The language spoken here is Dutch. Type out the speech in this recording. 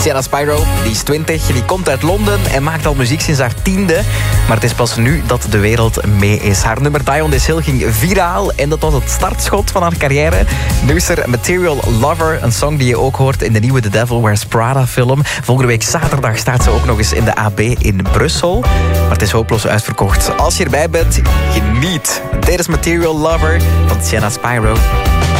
Sienna Spyro, die is 20, die komt uit Londen en maakt al muziek sinds haar 10e. Maar het is pas nu dat de wereld mee is. Haar nummer Die On This Hill ging viraal en dat was het startschot van haar carrière. Nu is er Material Lover, een song die je ook hoort in de nieuwe The Devil Wears Prada film. Volgende week zaterdag staat ze ook nog eens in de AB in Brussel. Maar het is hopeloos uitverkocht. Als je erbij bent, geniet. Dit is Material Lover van Sienna Spyro.